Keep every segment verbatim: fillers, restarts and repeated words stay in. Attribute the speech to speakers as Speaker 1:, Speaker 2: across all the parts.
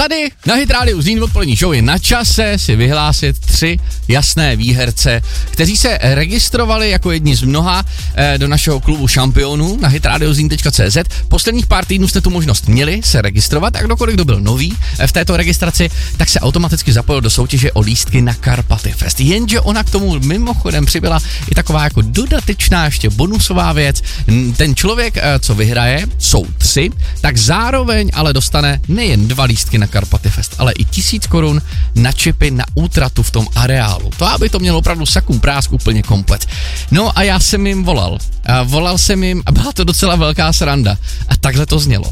Speaker 1: tady na Hit Radio Zlín odpolední show je na čase si vyhlásit tři jasné výherce, kteří se registrovali jako jedni z mnoha eh, do našeho klubu šampionů na hitradiozlín tečka cé zet. Posledních pár týdnů jste tu možnost měli se registrovat a kdokoliv, kdo byl nový eh, v této registraci, tak se automaticky zapojil do soutěže o lístky na Karpaty Fest. Jenže ona k tomu mimochodem přibyla i taková jako dodatečná ještě bonusová věc. Ten člověk, eh, co vyhraje, jsou tři, tak zároveň ale dostane nejen dva lístky na Karpaty Fest, ale i tisíc korun na čipy na útratu v tom areálu. To, aby to mělo opravdu sakum prásk úplně komplet. No a já jsem jim volal. A volal jsem jim a byla to docela velká sranda. A takhle to znělo.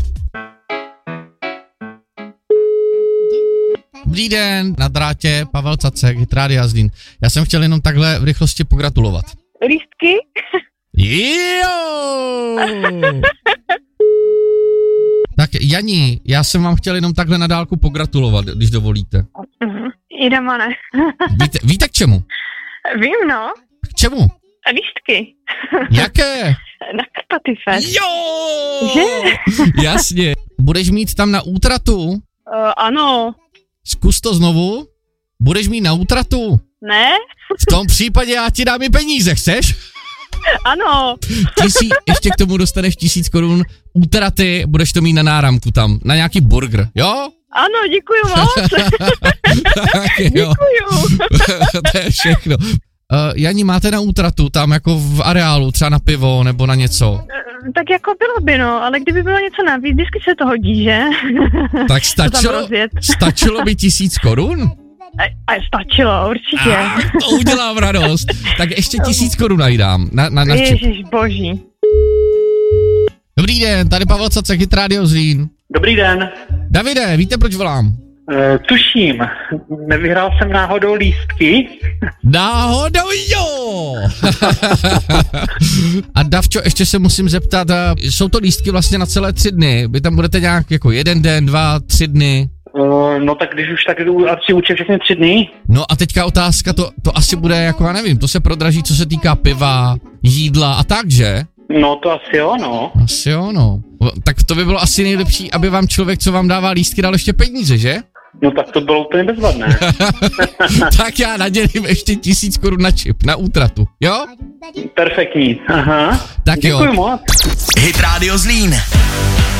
Speaker 1: Dobrý den, na drátě Pavel Cacek, Hit Radio Zlín. Já jsem chtěl jenom takhle v rychlosti pogratulovat.
Speaker 2: Lístky?
Speaker 1: Jo! Tak Janí, já jsem vám chtěl jenom takhle na dálku pogratulovat, když dovolíte.
Speaker 2: Uh-huh. Jdeme, ne.
Speaker 1: Víte, víte k čemu?
Speaker 2: Vím, no.
Speaker 1: K čemu?
Speaker 2: Lístky.
Speaker 1: Jaké?
Speaker 2: Na Karpaty Fest.
Speaker 1: Jo!
Speaker 2: Že?
Speaker 1: Jasně. Budeš mít tam na útratu?
Speaker 2: Uh, ano.
Speaker 1: Zkus to znovu. Budeš mít na útratu?
Speaker 2: Ne?
Speaker 1: V tom případě já ti dám i peníze, chceš?
Speaker 2: Ano.
Speaker 1: Tisí, ještě k tomu dostaneš tisíc korun útraty, budeš to mít na náramku tam, na nějaký burger, jo?
Speaker 2: Ano, děkuju moc.
Speaker 1: Tak jo.
Speaker 2: Děkuju.
Speaker 1: To je všechno. Uh, Janí, máte na útratu tam jako v areálu, třeba na pivo nebo na něco?
Speaker 2: Uh, tak jako bylo by, no, ale kdyby bylo něco navíc, vždycky se to hodí, že?
Speaker 1: Tak stačilo, stačilo by tisíc korun?
Speaker 2: A, a stačilo, určitě.
Speaker 1: A, to udělám radost. Tak ještě tisíc korun najdám. Na, na, na
Speaker 2: Ježiš boží.
Speaker 1: Dobrý den, tady Pavel Cacek, Hit Radio Zlín.
Speaker 3: Dobrý den.
Speaker 1: Davide, víte, proč volám?
Speaker 3: E, tuším, nevyhrál jsem náhodou lístky?
Speaker 1: Náhodou jo! A Davčo, ještě se musím zeptat, jsou to lístky vlastně na celé tři dny? Vy tam budete nějak jako jeden den, dva, tři dny?
Speaker 3: Uh, no tak když už tak asi učím všechny tři dny.
Speaker 1: No a teďka otázka, to, to asi bude jako, já nevím, to se prodraží, co se týká piva, jídla a tak, že?
Speaker 3: No to asi jo, no.
Speaker 1: Asi jo, no. Tak to by bylo asi nejlepší, aby vám člověk, co vám dává lístky, dal ještě peníze, že?
Speaker 3: No tak to bylo úplně bezvadné.
Speaker 1: Tak já nadělím ještě tisíc korun na čip, na útratu, jo?
Speaker 3: Perfektní, aha.
Speaker 1: Tak
Speaker 3: děkuji
Speaker 1: jo.
Speaker 3: moc.
Speaker 4: Hit Radio Zlín.